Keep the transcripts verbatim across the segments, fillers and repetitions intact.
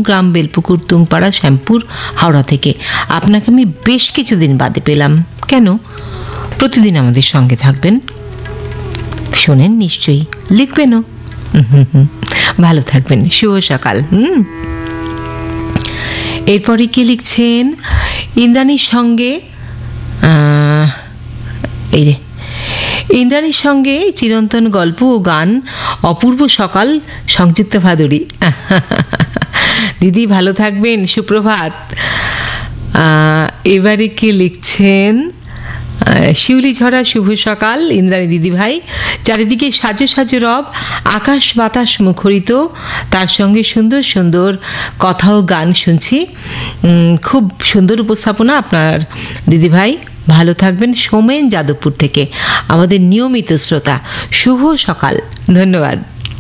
গ্রাম, বেলপুকুর, তুংপাড়া, শ্যামপুর, হাওড়া থেকে। আপনাকে আমি বেশ কিছুদিন বাদে পেলাম। কেন? প্রতিদিন আমাদের সঙ্গে থাকবেন, শোনেন নিশ্চয়ই, লিখবেনও। হুম হুম ভালো থাকবেন, শুভ সকাল। হুম এরপরে কি লিখছেন? ইন্দ্রাণীর সঙ্গে এই রে ইন্দ্রাণীর সঙ্গে চিরন্তন গল্প ও গান, অপূর্ব সকাল, সংযুক্ত ভাদুরী। দিদি ভালো থাকবেন, সুপ্রভাত। এবারে কি লিখছেন? শিউলি ঝরা শুভ সকাল ইন্দ্রাণী দিদি ভাই। চারিদিকে সাজো সাজো রব, আকাশ বাতাস মুখরিত, তার সঙ্গে সুন্দর সুন্দর কথা ও গান শুনছি। খুব সুন্দর উপস্থাপনা আপনার দিদি ভাই, ভালো থাকবেন। সোমেন যাদবপুর থেকে আমাদের নিয়মিত শ্রোতা, শুভ সকাল, ধন্যবাদ।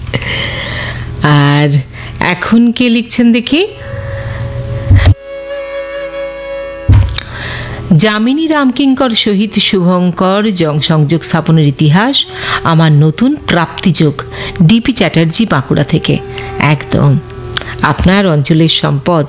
আর এখন কে লিখছেন দেখি? যামিনী রামকিঙ্কর সহিত শুভঙ্কর সংযোগ স্থাপনের ইতিহাস আমার নতুন প্রাপ্তিযোগ। ডিপি চ্যাটার্জি, বাঁকুড়া থেকে। একদম আপনার অঞ্চলের সম্পদ,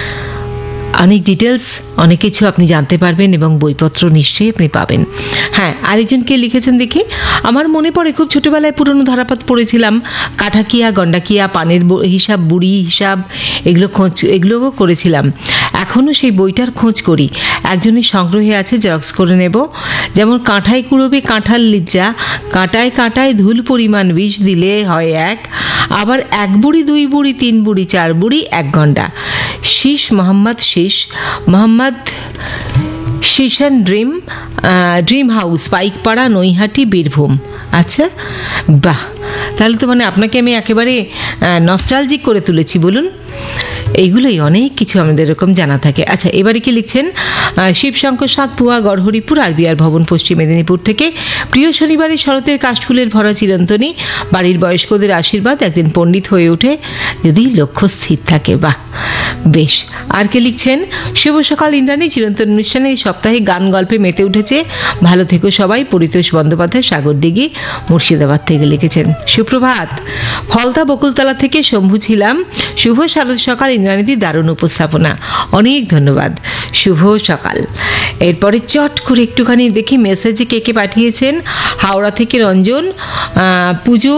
অনেক ডিটেলস, অনেক কিছু আপনি জানতে পারবেন এবং বইপত্র নিশ্চয়ই আপনি পাবেন। হ্যাঁ, আরেকজনকে লিখেছেন দেখি। আমার মনে পড়ে খুব ছোটোবেলায় পুরনো ধারাপাত পড়েছিলাম, কাঠাকিয়া, গন্ডাকিয়া, পানের হিসাব, বুড়ি হিসাব, এগুলো খোঁজ এগুলোও করেছিলাম। এখনও সেই বইটার খোঁজ করি, একজনের সংগ্রহে আছে, জেরক্স করে নেব। যেমন কাঁঠায় কুড়োবে কাঁঠাল লিজ্জা, কাঁটায় কাঁটায় ধুল পরিমাণ বিষ দিলে হয় এক, আবার এক বুড়ি, দুই বুড়ি, তিন বুড়ি, চার বুড়ি, এক গন্ডা। শীষ মোহাম্মদ শীষ Mohammad শীষান dream dream house, Paikpara, Naihati, Birbhum. আচ্ছা, বাহ, তাহলে তো মানে আপনাকে আমি একেবারে নস্টালজিক করে তুলেছি। বলুন, এইগুলোই অনেক কিছু আমাদের এরকম জানা থাকে। আচ্ছা, এবারে কি লিখছেন? শিবশঙ্কর সাতপুয়া, গড়হরিপুর, আরবিআর ভবন, পশ্চিম মেদিনীপুর থেকে। প্রিয় শনিবারে শরতের কাশফুলের ভরা চিরন্তনী, বাড়ির বয়স্কদের আশীর্বাদ একদিন পণ্ডিত হয়ে ওঠে যদি লক্ষ্য স্থির থাকে। বাহ, বেশ। আর কে লিখছেন? শুভ সকাল ইন্দ্রাণী, চিরন্তন অনুষ্ঠানে এই সপ্তাহে গান গল্পে মেতে উঠেছে, ভালো থেকো সবাই। পরিতোষ বন্দ্যোপাধ্যায়, সাগরদিঘি, মুর্শিদাবাদ থেকে লিখেছেন। সুপ্রভাত। ফলতা বকুলতলা থেকে শম্ভু ছিলাম। শুভ শারদ সকাল ইন্দ্রাণীদি, দারুণ উপস্থাপনা, অনেক ধন্যবাদ। শুভ সকাল। এরপরে চট করে একটুখানি দেখি মেসেজে কে কে পাঠিয়েছেন। হাওড়া থেকে রঞ্জন, পুজো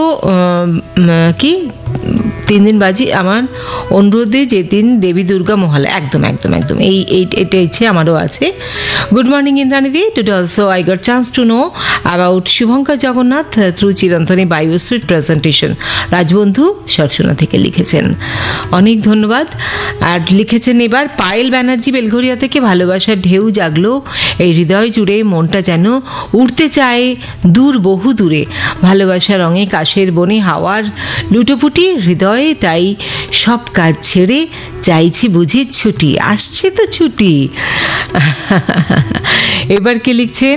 কি তিন দিন বাজি আমার অনুরোধে যেদিন দেবী দুর্গা মহালয়া। একদম একদম একদম এই এটা ইচ্ছে আমারও আছে। Good morning ইন্দ্রাণীদি, today also I got chance to know about Shubhankar Jagannath through চিরন্তনী বায়োস্ট্রিট presentation. রাজবন্ধু Sarsuna থেকে লিখেছেন, অনেক ধন্যবাদ। আর লিখেছেন এবার পায়েল ব্যানার্জি, বেলঘরিয়া থেকে। ভালোবাসার ঢেউ জাগলো এই হৃদয় জুড়ে, মনটা যেন উড়তে চায় দূর বহু দূরে। ভালোবাসা রঙে কাশের বনে হাওয়ার লুটোপুটি, হৃদয় তাই সব কাজ ছেড়ে চাইছি বুঝি ছুটি, আসছে তো ছুটি। এবার কে লিখছেন?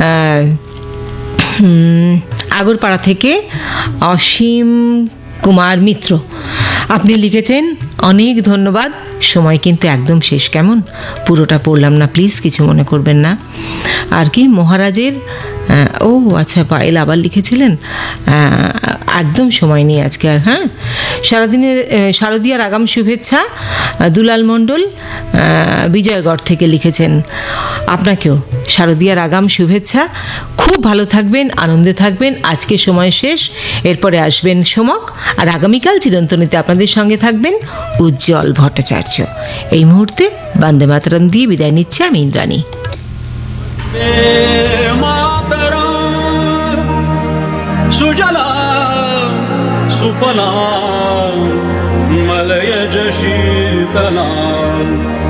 আগরপাড়া থেকে অসীম কুমার মিত্র, আপনি লিখেছেন, অনেক ধন্যবাদ। সময় কিন্তু একদম শেষ, কেমন পুরোটা পড়লাম না, প্লিজ কিছু মনে করবেন না। আর কি মহারাজের, ও আচ্ছা, পায়েল আবার লিখেছিলেন, একদম সময় নেই আজকে আর। হ্যাঁ, সারাদিনের শারদীয়ার আগাম শুভেচ্ছা। দুলাল মণ্ডল বিজয়গড় থেকে লিখেছেন, আপনাকেও শারদীয়ার আগাম শুভেচ্ছা। খুব ভালো থাকবেন, আনন্দে থাকবেন। আজকে সময় শেষ, এরপরে আসবেন সোমক, আর আগামীকাল চিরন্তনীতে আপনাদের সঙ্গে থাকবেন উজ্জ্বল ভট্টাচার্য। এই মুহূর্তে বন্দে মাতরম দিয়ে বিদায় নিচ্ছে আমি ইন্দ্রাণী। সুজলা সুফলা মলয়জ শীতলা